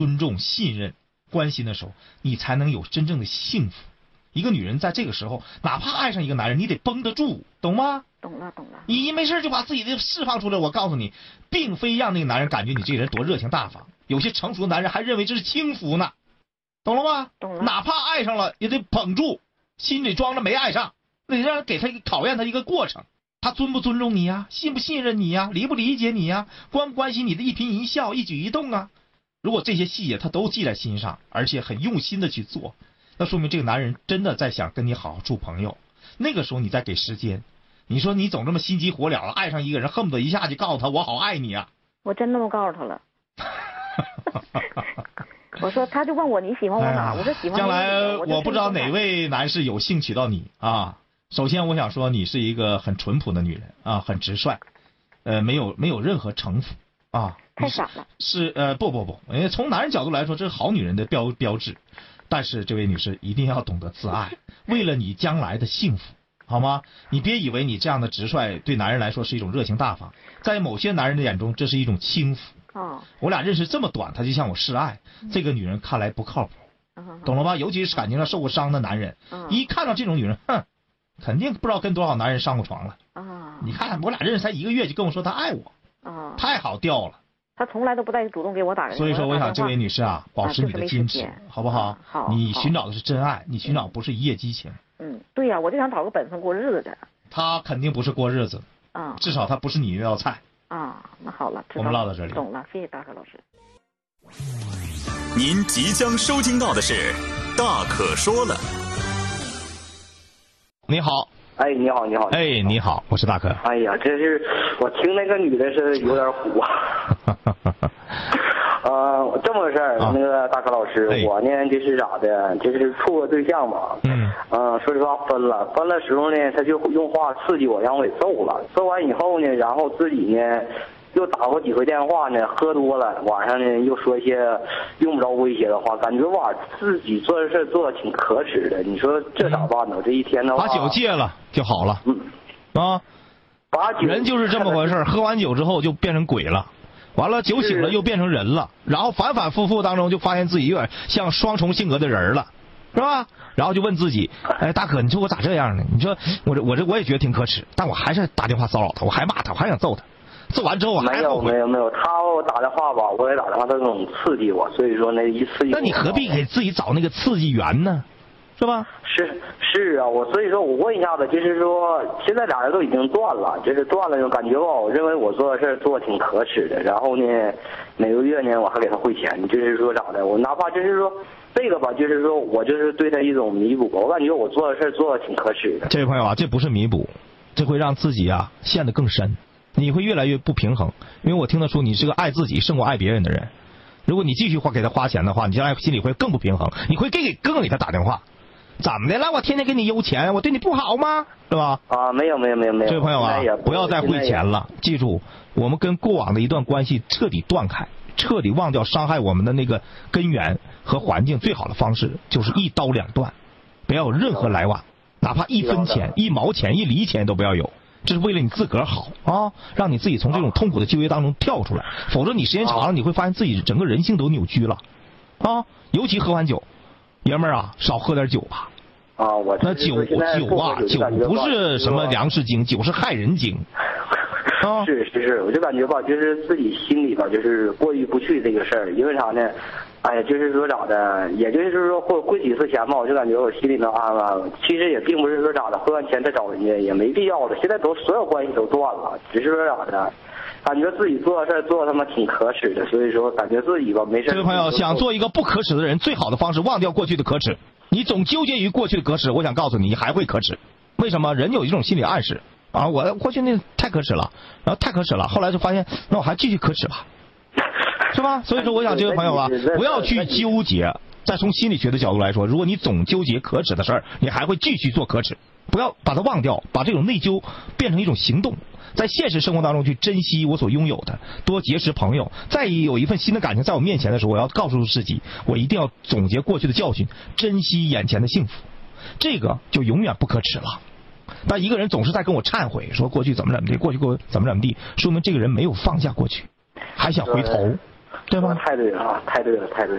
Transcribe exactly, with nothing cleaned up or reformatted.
尊重、信任、关心的时候，你才能有真正的幸福。一个女人在这个时候，哪怕爱上一个男人，你得绷得住，懂吗？ 懂了，懂了。 你一没事就把自己的释放出来，我告诉你，并非让那个男人感觉你这个人多热情大方，有些成熟的男人还认为这是轻浮呢，懂了吗？ 懂了。 哪怕爱上了，也得绷住，心里装着没爱上，得让给他一个考验他一个过程。他尊不尊重你呀？信不信任你呀？理不理解你呀？关不关心你的一颦一笑、一举一动啊？如果这些细节他都记在心上，而且很用心的去做，那说明这个男人真的在想跟你好好处朋友。那个时候你再给时间，你说你总这么心急火燎了，爱上一个人恨不得一下就告诉他我好爱你啊。 我真那么告诉他了。我说，他就问我你喜欢我哪？我说喜欢你。 将来我不知道哪位男士有幸娶到你啊。首先我想说，你是一个很淳朴的女人啊，很直率，呃，没有没有任何城府啊。 太傻了。 是呃不不不，因为从男人角度来说，这是好女人的标标志。但是这位女士一定要懂得自爱，为了你将来的幸福，好吗？你别以为你这样的直率对男人来说是一种热情大方，在某些男人的眼中，这是一种轻浮。 哦。 我俩认识这么短，他就向我示爱，这个女人看来不靠谱，懂了吧？尤其是感情上受过伤的男人，一看到这种女人，哼，肯定不知道跟多少男人上过床了。啊。你看我俩认识才一个月就跟我说他爱我，啊，太好钓了。 他从来都不带主动给我打人。 所以说，我想这位女士啊，保持你的矜持，好不好？ 好。 你寻找的是真爱，你寻找不是一夜激情。 嗯，对呀，我就想找个本分过日子的。 他肯定不是过日子。啊。至少他不是你那道菜。 啊，那好了， 我们唠到这里。 懂了，谢谢大可老师。 您即将收听到的是《大可说了》。 你好。 哎，你好，你好。 哎，你好，我是大可。 哎呀，这是我听那个女的是有点虎啊。呃，这么个事儿，啊、那个大可老师，哎、我呢就是咋的，就是处个对象嘛。嗯。嗯、呃，说实话分了，分了时候呢，他就用话刺激我，让我给揍了。揍完以后呢，然后自己呢又打过几回电话呢，喝多了，晚上呢又说一些用不着威胁的话，感觉吧自己做的事做的挺可耻的。你说这咋办呢？嗯、这一天的话， 把酒戒了就好了。 嗯。 啊。 把酒人就是这么回事，喝完酒之后就变成鬼了。完了，酒醒了又变成人了，然后反反复复当中就发现自己有点像双重性格的人了，是吧？然后就问自己，哎，大可，你说我咋这样呢？你说我这我这我也觉得挺可耻，但我还是打电话骚扰他，我还骂他，我还想揍他。揍完之后我还后悔。 没有没有没有，他打电话吧，我也打电话，他总刺激我，所以说那一刺激。 那你何必给自己找那个刺激源呢？是吧？ 是是啊，我所以说我问一下子，就是说现在俩人都已经断了，就是断了，就感觉吧，我认为我做的事做的挺可耻的。然后呢，每个月呢我还给他汇钱，就是说咋的，我哪怕就是说这个吧，就是说我就是对他一种弥补，我感觉我做的事做的挺可耻的。 这位朋友啊，这不是弥补，这会让自己啊陷得更深，你会越来越不平衡。因为我听得出你是个爱自己胜过爱别人的人。如果你继续花给他花钱的话，你将来心里会更不平衡，你会给更给他打电话。怎么的了？我天天给你邮钱，我对你不好吗？是吧？ 啊，没有没有没有没有。 这位朋友啊，不要再汇钱了。记住，我们跟过往的一段关系彻底断开，彻底忘掉伤害我们的那个根源和环境。最好的方式就是一刀两断，不要有任何来往，哪怕一分钱、一毛钱、一厘钱都不要有。这是为了你自个儿好啊，让你自己从这种痛苦的纠结当中跳出来。否则你时间长了，你会发现自己整个人性都扭曲了啊。尤其喝完酒。爷们儿啊，少喝点酒吧。 啊，我那酒酒啊，酒不是什么粮食精，酒是害人精。啊， 是是是，我就感觉吧，就是自己心里吧，就是过意不去这个事儿，因为啥呢？哎呀，就是说咋的，也就是说汇汇几次钱吧，我就感觉我心里能安安了。其实也并不是说咋的，汇完钱再找人家也没必要的，现在都所有关系都断了，只是说咋的。感觉自己做的事做他妈挺可耻的，所以说感觉自己吧没事。 这位朋友想做一个不可耻的人，最好的方式忘掉过去的可耻。你总纠结于过去的可耻，我想告诉你，你还会可耻。为什么？人有一种心理暗示啊，我过去那太可耻了，然后太可耻了，后来就发现，那我还继续可耻吧，是吧？所以说，我想这位朋友啊，不要去纠结。再从心理学的角度来说，如果你总纠结可耻的事儿，你还会继续做可耻。不要把它忘掉，把这种内疚变成一种行动。在现实生活当中去珍惜我所拥有的，多结识朋友。再有一份新的感情在我面前的时候，我要告诉自己，我一定要总结过去的教训，珍惜眼前的幸福，这个就永远不可耻了。但一个人总是在跟我忏悔，说过去怎么怎么地，过去过怎么怎么地，说明这个人没有放下过去，还想回头，对吧？ 太对了，太对了，太对了。